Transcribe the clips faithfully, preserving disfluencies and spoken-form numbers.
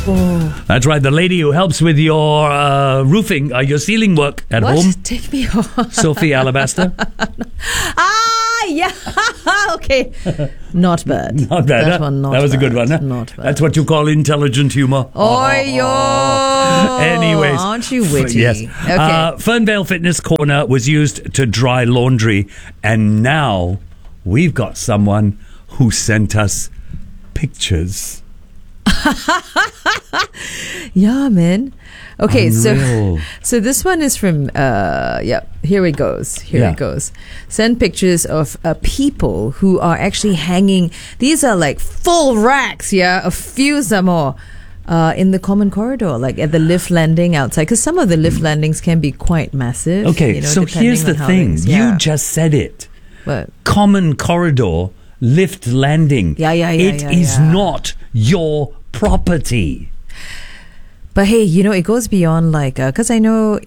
Oh. That's right. The lady who helps with your uh, roofing, uh, your ceiling work at What? home. Take me home. Sophie Alabaster. Ah, yeah. Okay. Not bad. Not bad. That huh? one, not That was bad. a good one. Huh? Not bad. That's what you call intelligent humor. Oh, yo. Anyways. Aren't you witty? Yes. Okay. Uh, Fernvale Fitness Corner was used to dry laundry. And now we've got someone who sent us pictures. Yeah, man. Okay, Unreal. so so this one is from uh yeah, here it goes. Here Yeah. it goes. Send pictures of uh, people who are actually hanging. These are like full racks, yeah, a few some more. Uh, in the common corridor, like at the lift landing outside, because some of the lift landings can be quite massive. Okay, you know, so depending here's the on how thing. things- You yeah. just said it. What? Common corridor, lift landing. Yeah, yeah, yeah, It yeah, is yeah. not your property. But hey, you know, it goes beyond like, because I know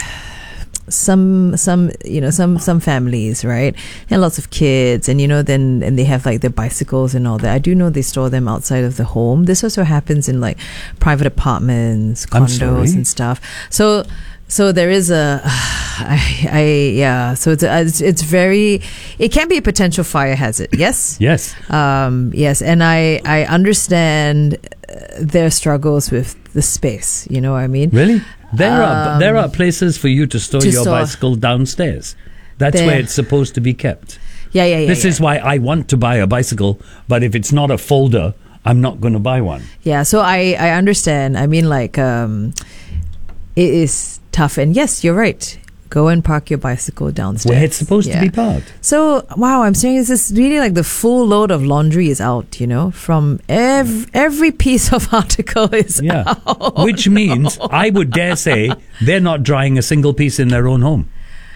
some, some, you know, some, some families, right? And lots of kids, and you know, then and they have like their bicycles and all that. I do know they store them outside of the home. This also happens in like private apartments, I'm condos, sorry? and stuff. So. So there is a, I, I yeah. So it's, a, it's it's very, it can be a potential fire hazard. Yes. Yes. Um, yes, and I I understand uh, their struggles with the space. You know what I mean? Really? There are Um, there are places for you to store to your store- bicycle downstairs. That's There. where it's supposed to be kept. Yeah, yeah, yeah. this yeah. is why I want to buy a bicycle, but if it's not a folder, I'm not going to buy one. Yeah, so I I understand. I mean, like, um, it is tough, and yes, you're right. Go and park your bicycle downstairs. Where it's supposed Yeah. to be parked. So, wow, I'm saying this is really like the full load of laundry is out, you know, from every, every piece of article is Yeah. out. Which means I would dare say they're not drying a single piece in their own home.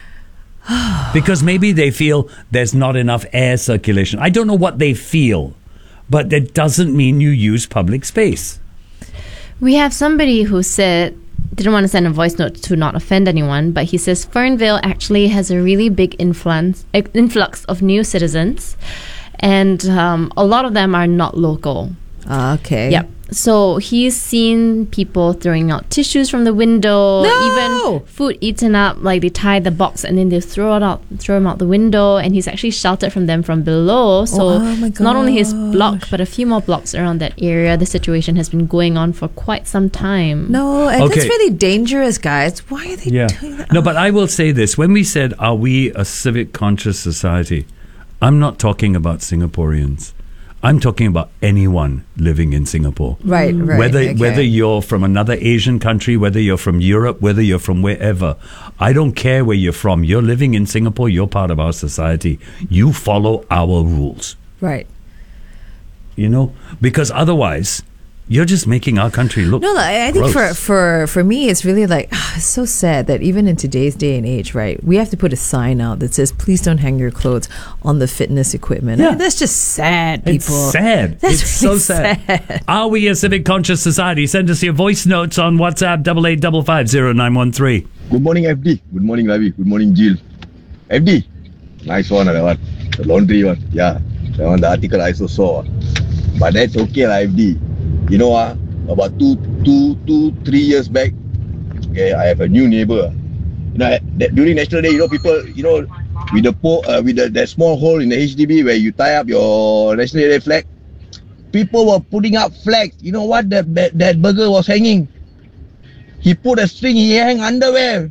Because maybe they feel there's not enough air circulation. I don't know what they feel, but that doesn't mean you use public space. We have somebody who said, didn't want to send a voice note to not offend anyone, but he says Fernvale actually has a really big influence, eh, influx of new citizens, and um, a lot of them are not local. Ah, okay. Yep. So he's seen people throwing out tissues from the window, No! even food eaten up, like they tie the box and then they throw it out, throw them out the window, and he's actually shouted from them from below. So Oh, oh my it's not only his block, gosh. but a few more blocks around that area. The situation has been going on for quite some time. No, and Okay. that's really dangerous, guys. Why are they Yeah. doing that? No, but I will say this. When we said, are we a civic conscious society? I'm not talking about Singaporeans. I'm talking about anyone living in Singapore. Right, right. Whether okay. whether you're from another Asian country, whether you're from Europe, whether you're from wherever, I don't care where you're from. You're living in Singapore. You're part of our society. You follow our rules. Right. You know, because otherwise, you're just making our country look. No, I I think for, gross. for, for me, it's really like, it's so sad that even in today's day and age, right, we have to put a sign out that says, please don't hang your clothes on the fitness equipment. I Yeah. mean, that's just sad, people. It's sad. That's it's really so sad. sad. Are we a civic conscious society? Send us your voice notes on WhatsApp double eight double five zero nine one three. Good morning, F D. Good morning, Ravi. Good morning, Jill. F D. Nice one, that one. The laundry one. Yeah. That one, the article I also saw. But that's okay, lah, F D. You know, uh, about two, two, two, three years back, okay, I have a new neighbor. You know, that during National Day, you know, people, you know, with the po- uh, with the, that small hole in the H D B where you tie up your National Day flag, people were putting up flags. You know what? That that, that burger was hanging. He put a string. He hang underwear.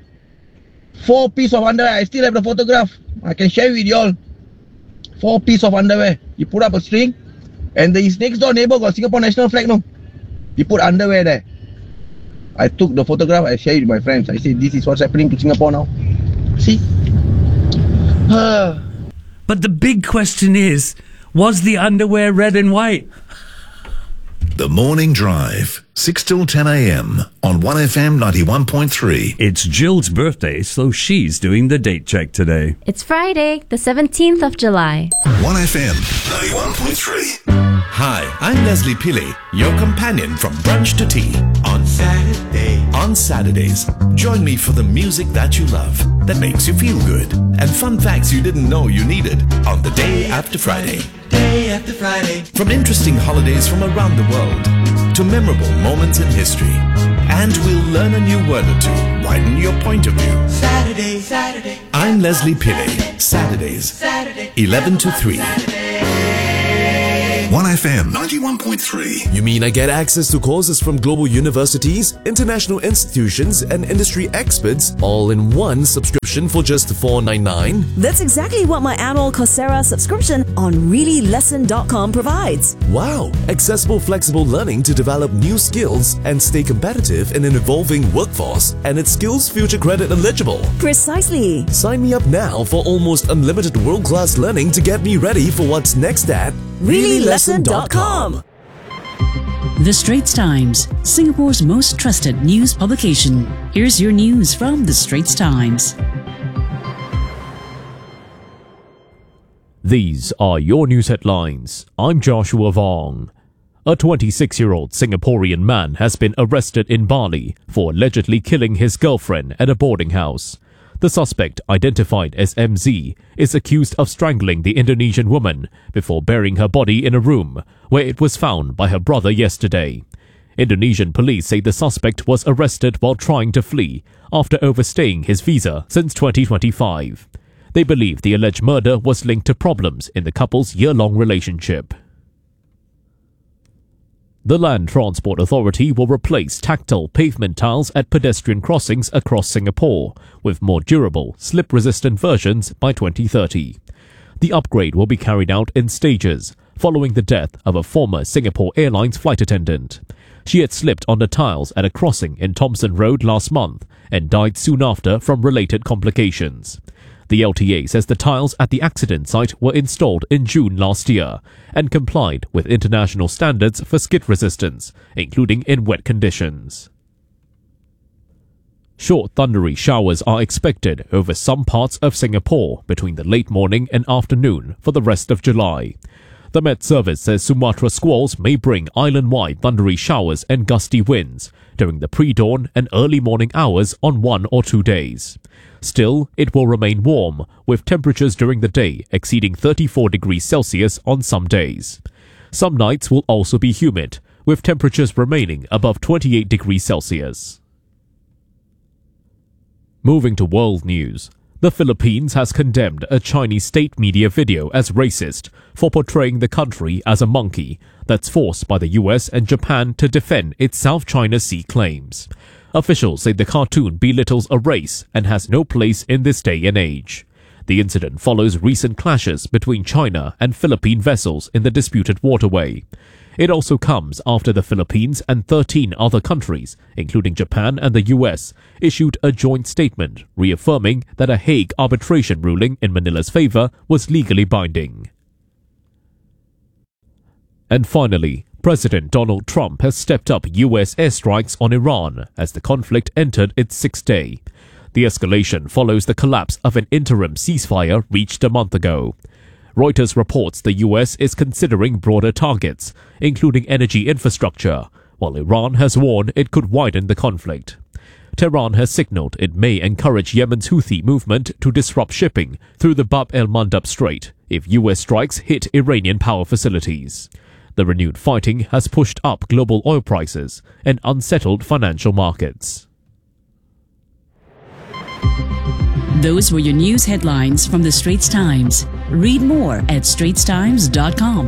Four piece of underwear. I still have the photograph. I can share with you all. Four piece of underwear. He put up a string, and the, his next door neighbor got Singapore national flag. No, he put underwear there. I took the photograph. I shared it with my friends. I said, "This is what's happening to Singapore now." See. But the big question is, was the underwear red and white? The Morning Drive, six till ten a.m. on one F M ninety-one point three. It's Jill's birthday, so she's doing the date check today. It's Friday, the seventeenth of July. one F M ninety-one point three. Hi, I'm Leslie Pillay, your companion from brunch to tea. On Saturday. On Saturdays, join me for the music that you love, that makes you feel good, and fun facts you didn't know you needed on the Day After Friday. Day after Friday. From interesting holidays from around the world to memorable moments in history. And we'll learn a new word or two, widen your point of view. Saturday, Saturday. I'm Leslie Pillay. Saturdays, Saturday. eleven to three. one F M ninety-one point three. You mean I get access to courses from global universities, international institutions, and industry experts all in one subscription for just four ninety-nine? That's exactly what my annual Coursera subscription on really lesson dot com provides. Wow! Accessible, flexible learning to develop new skills and stay competitive in an evolving workforce, and it's skills future credit eligible. Precisely. Sign me up now for almost unlimited world-class learning to get me ready for what's next at really lesson dot com. The Straits Times, Singapore's most trusted news publication. Here's your news from The Straits Times. These are your news headlines. I'm Joshua Vong. A twenty-six-year-old Singaporean man has been arrested in Bali for allegedly killing his girlfriend at a boarding house. The suspect, identified as M Z, is accused of strangling the Indonesian woman before burying her body in a room, where it was found by her brother yesterday. Indonesian police say the suspect was arrested while trying to flee after overstaying his visa since twenty twenty-five. They believe the alleged murder was linked to problems in the couple's year-long relationship. The Land Transport Authority will replace tactile pavement tiles at pedestrian crossings across Singapore with more durable, slip-resistant versions by twenty thirty. The upgrade will be carried out in stages, following the death of a former Singapore Airlines flight attendant. She had slipped on the tiles at a crossing in Thomson Road last month and died soon after from related complications. The L T A says the tiles at the accident site were installed in June last year and complied with international standards for skid resistance, including in wet conditions. Short thundery showers are expected over some parts of Singapore between the late morning and afternoon for the rest of July. The Met Service says Sumatra squalls may bring island-wide thundery showers and gusty winds during the pre-dawn and early morning hours on one or two days. Still, it will remain warm, with temperatures during the day exceeding thirty-four degrees Celsius on some days. Some nights will also be humid, with temperatures remaining above twenty-eight degrees Celsius. Moving to world news. The Philippines has condemned a Chinese state media video as racist for portraying the country as a monkey that's forced by the U S and Japan to defend its South China Sea claims. Officials say the cartoon belittles a race and has no place in this day and age. The incident follows recent clashes between China and Philippine vessels in the disputed waterway. It also comes after the Philippines and thirteen other countries, including Japan and the U S, issued a joint statement reaffirming that a Hague arbitration ruling in Manila's favor was legally binding. And finally, President Donald Trump has stepped up U S airstrikes on Iran as the conflict entered its sixth day. The escalation follows the collapse of an interim ceasefire reached a month ago. Reuters reports the U S is considering broader targets, including energy infrastructure, while Iran has warned it could widen the conflict. Tehran has signaled it may encourage Yemen's Houthi movement to disrupt shipping through the Bab el-Mandab Strait if U S strikes hit Iranian power facilities. The renewed fighting has pushed up global oil prices and unsettled financial markets. Those were your news headlines from The Straits Times. Read more at straits times dot com.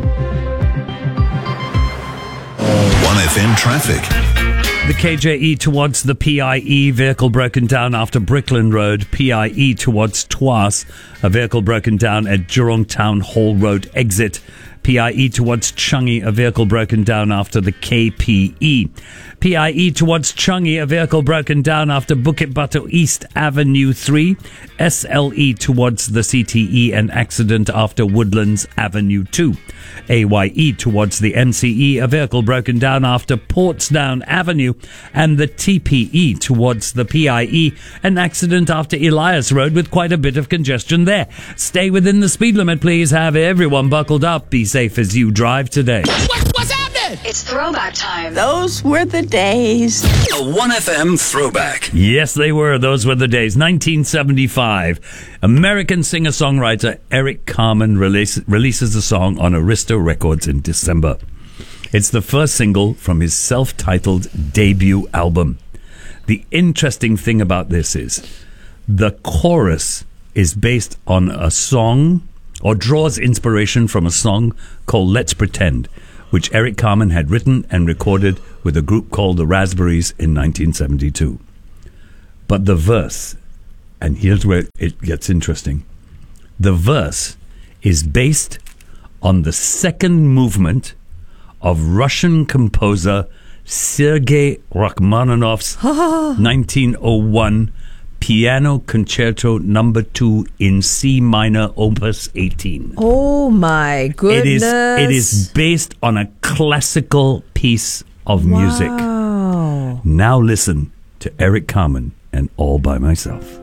one F M traffic. The K J E towards the P I E, vehicle broken down after Brickland Road. P I E towards Tuas, a vehicle broken down at Jurong Town Hall Road exit. P I E towards Changi, a vehicle broken down after the K P E. P I E towards Changi, a vehicle broken down after Bukit Batu East Avenue three. S L E towards the C T E, an accident after Woodlands Avenue two. A Y E towards the M C E, a vehicle broken down after Portsdown Avenue. And the T P E towards the P I E, an accident after Elias Road with quite a bit of congestion there. Stay within the speed limit, please. Have everyone buckled up. Be safe as you drive today. What, what's happening? It's throwback time. Those were the days. A one F M throwback. Yes, they were. Those were the days. nineteen seventy-five. American singer-songwriter Eric Carmen release, releases a song on Arista Records in December. It's the first single from his self-titled debut album. The interesting thing about this is the chorus is based on a song, or draws inspiration from a song called Let's Pretend, which Eric Carmen had written and recorded with a group called the Raspberries in nineteen seventy-two. But the verse, and here's where it gets interesting, the verse is based on the second movement of Russian composer Sergei Rachmaninoff's nineteen oh one Piano Concerto Number Two in C minor, Opus eighteen. Oh my goodness! It is. It is based on a classical piece of music. Wow. Now listen to Eric Carmen and All by Myself.